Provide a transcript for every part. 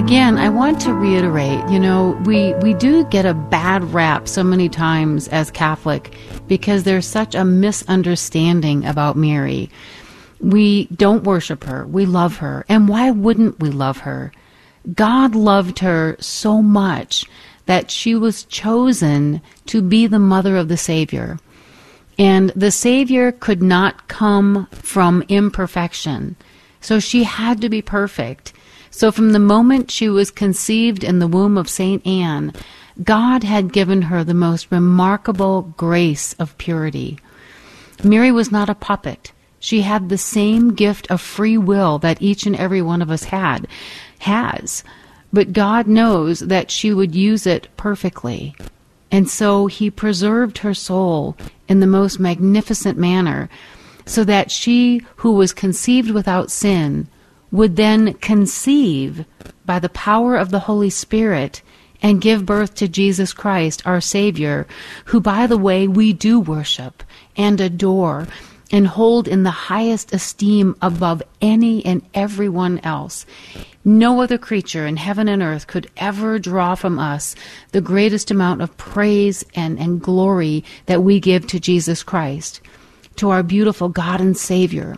Again, I want to reiterate, we do get a bad rap so many times as Catholic because there's such a misunderstanding about Mary. We don't worship her. We love her. And why wouldn't we love her? God loved her so much that she was chosen to be the mother of the Savior. And the Savior could not come from imperfection. So she had to be perfect. So from the moment she was conceived in the womb of St. Anne, God had given her the most remarkable grace of purity. Mary was not a puppet. She had the same gift of free will that each and every one of us has. But God knows that she would use it perfectly. And so he preserved her soul in the most magnificent manner, so that she who was conceived without sin would then conceive by the power of the Holy Spirit and give birth to Jesus Christ, our Savior, who, by the way, we do worship and adore and hold in the highest esteem above any and everyone else. No other creature in heaven and earth could ever draw from us the greatest amount of praise and glory that we give to Jesus Christ, to our beautiful God and Savior.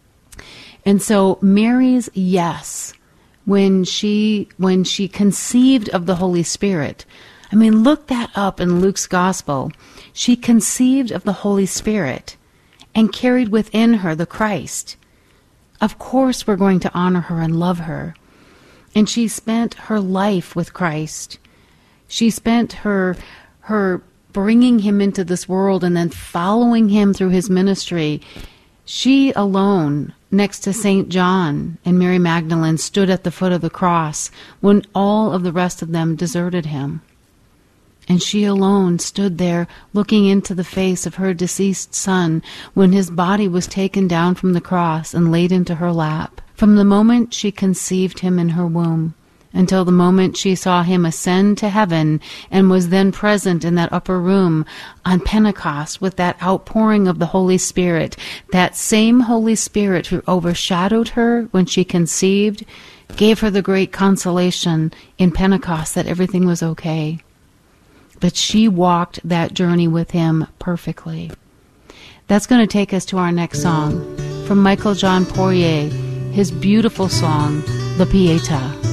And so Mary's yes, when she conceived of the Holy Spirit, look that up in Luke's Gospel. She conceived of the Holy Spirit and carried within her the Christ. Of course we're going to honor her and love her. And she spent her life with Christ. She spent her bringing him into this world and then following him through his ministry. She alone, next to St. John and Mary Magdalene, stood at the foot of the cross when all of the rest of them deserted him. And she alone stood there looking into the face of her deceased son when his body was taken down from the cross and laid into her lap. From the moment she conceived him in her womb until the moment she saw him ascend to heaven and was then present in that upper room on Pentecost with that outpouring of the Holy Spirit, that same Holy Spirit who overshadowed her when she conceived, gave her the great consolation in Pentecost that everything was okay. But she walked that journey with him perfectly. That's going to take us to our next song from Michael John Poirier, his beautiful song, La Pietà.